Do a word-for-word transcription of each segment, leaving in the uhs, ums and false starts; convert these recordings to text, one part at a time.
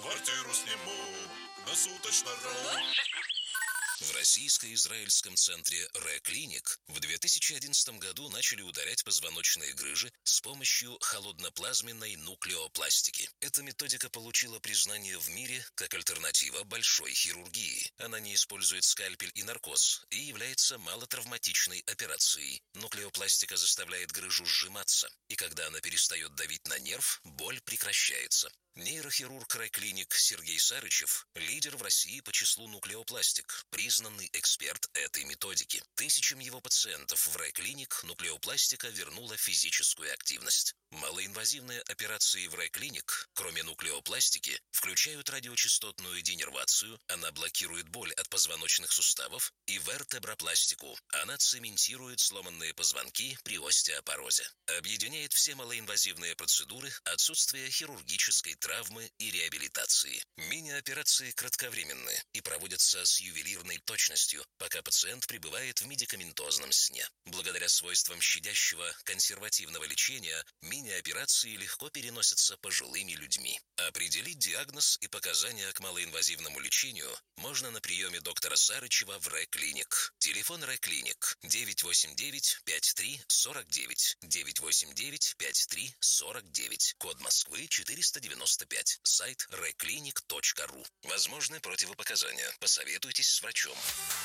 Квартиру сниму на суточно-ру. В российско-израильском центре Ре-Клиник в две тысячи одиннадцатом году начали удалять позвоночные грыжи с помощью холодноплазменной нуклеопластики. Эта методика получила признание в мире как альтернатива большой хирургии. Она не использует скальпель и наркоз и является малотравматичной операцией. Нуклеопластика заставляет грыжу сжиматься, и когда она перестает давить на нерв, боль прекращается. Нейрохирург Ре-Клиник Сергей Сарычев – лидер в России по числу нуклеопластик, признанный эксперт этой методики. Тысячам его пациентов в Ре-Клиник нуклеопластика вернула физическую активность. Малоинвазивные операции в Ре-Клиник, кроме нуклеопластики, включают радиочастотную денервацию, она блокирует боль от позвоночных суставов, и вертебропластику, она цементирует сломанные позвонки при остеопорозе. Объединяет все малоинвазивные процедуры, отсутствие хирургической травмы и реабилитации. Мини-операции кратковременны и проводятся с ювелирной точностью, пока пациент пребывает в медикаментозном сне. Благодаря свойствам щадящего консервативного лечения, мини-операции легко переносятся пожилыми людьми. Определить диагноз и показания к малоинвазивному лечению можно на приеме доктора Сарычева в Ре-Клиник. Телефон Ре-Клиник девять восемь девять пять три сорок девять, девять восемь девять пять три сорок девять, код Москвы четыреста девяносто пять, сайт реклиник точка ру. Возможны противопоказания. Посоветуйтесь с врачом.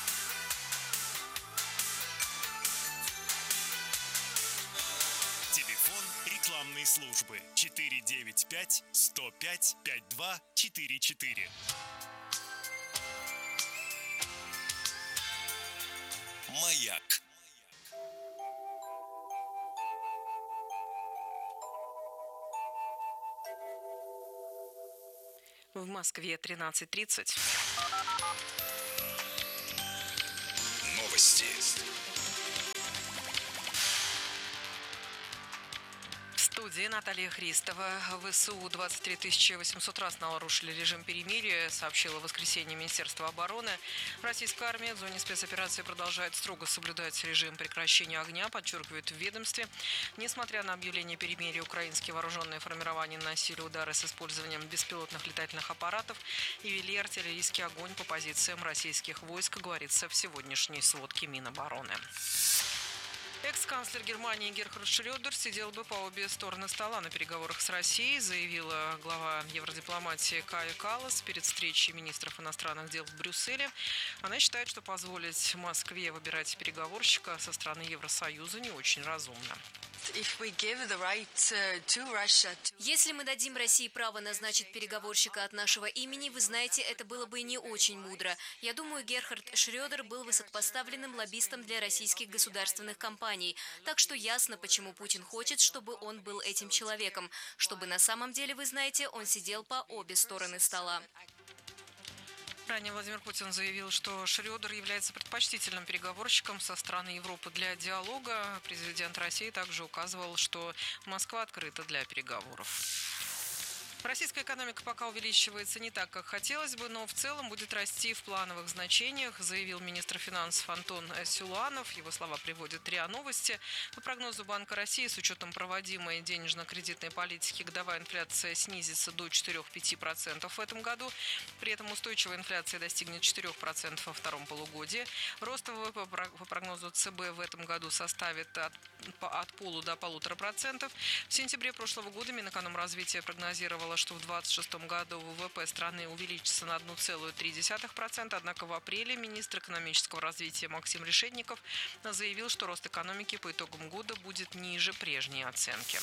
Телефон рекламной службы четыре девять пять сто пять пятьдесят два четыре четыре. Маяк. В Москве тринадцать тридцать. Новости. В студии Наталья Христова. ВСУ двадцать три тысячи восемьсот раз нарушили режим перемирия, сообщило в воскресенье Министерство обороны. Российская армия в зоне спецоперации продолжает строго соблюдать режим прекращения огня, подчеркивают в ведомстве. Несмотря на объявление перемирия, украинские вооруженные формирования наносили удары с использованием беспилотных летательных аппаратов и вели артиллерийский огонь по позициям российских войск, говорится в сегодняшней сводке Минобороны. Экс-канцлер Германии Герхард Шрёдер сидел бы по обе стороны стола на переговорах с Россией, заявила глава евродипломатии Кая Каллас перед встречей министров иностранных дел в Брюсселе. Она считает, что позволить Москве выбирать переговорщика со стороны Евросоюза не очень разумно. Если мы дадим России право назначить переговорщика от нашего имени, вы знаете, это было бы не очень мудро. Я думаю, Герхард Шрёдер был высокопоставленным лоббистом для российских государственных компаний. Так что ясно, почему Путин хочет, чтобы он был этим человеком. Чтобы на самом деле, вы знаете, он сидел по обе стороны стола. Ранее Владимир Путин заявил, что Шрёдер является предпочтительным переговорщиком со стороны Европы для диалога. Президент России также указывал, что Москва открыта для переговоров. Российская экономика пока увеличивается не так, как хотелось бы, но в целом будет расти в плановых значениях, заявил министр финансов Антон Силуанов. Его слова приводят РИА Новости. По прогнозу Банка России, с учетом проводимой денежно-кредитной политики, годовая инфляция снизится до четыре-пять процентов в этом году. При этом устойчивая инфляция достигнет четыре процента во втором полугодии. Рост ВВП по прогнозу ЦБ в этом году составит от, от полу до полутора процентов. В сентябре прошлого года Минэкономразвития прогнозировало, что в двадцать шестом году ВВП страны увеличится на одна целая три десятых процента, однако в апреле министр экономического развития Максим Решетников заявил, что рост экономики по итогам года будет ниже прежней оценки.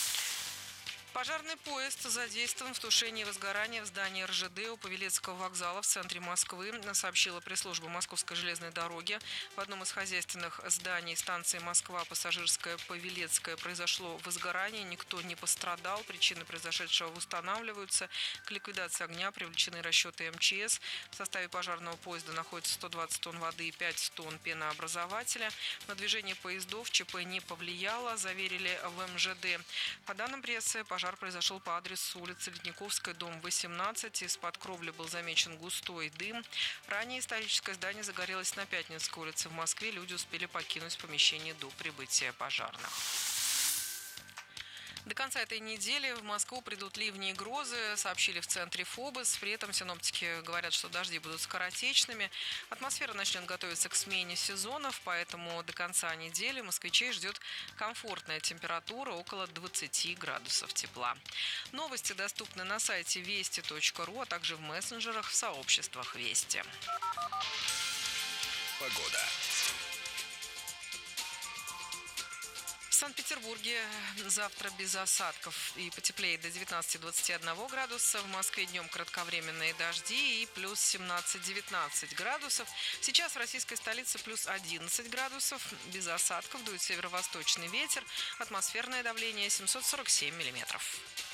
Пожарный поезд задействован в тушении возгорания в здании эр жэ дэ у Павелецкого вокзала в центре Москвы, сообщила пресс-служба Московской железной дороги. В одном из хозяйственных зданий станции Москва, Пассажирская, Павелецкая произошло возгорание, никто не пострадал, причины произошедшего восстанавливаются. К ликвидации огня привлечены расчеты эм че эс. В составе пожарного поезда находится сто двадцать тонн воды и пять тонн пенообразователя. На движение поездов ЧП не повлияло, заверили в эм жэ дэ. По данным прессы, пожар Пожар произошел по адресу улицы Ледниковская, дом восемнадцать. Из-под кровли был замечен густой дым. Ранее историческое здание загорелось на Пятницкой улице в Москве. Люди успели покинуть помещение до прибытия пожарных. До конца этой недели в Москву придут ливни и грозы, сообщили в центре ФОБОС. При этом синоптики говорят, что дожди будут скоротечными. Атмосфера начнет готовиться к смене сезонов, поэтому до конца недели москвичей ждет комфортная температура около двадцати градусов тепла. Новости доступны на сайте вести точка ру, а также в мессенджерах в сообществах Вести. Погода. В Санкт-Петербурге завтра без осадков и потеплее до девятнадцати-двадцати одного градуса. В Москве днем кратковременные дожди и плюс семнадцать-девятнадцать градусов. Сейчас в российской столице плюс одиннадцать градусов. Без осадков дует северо-восточный ветер. Атмосферное давление семьсот сорок семь миллиметров.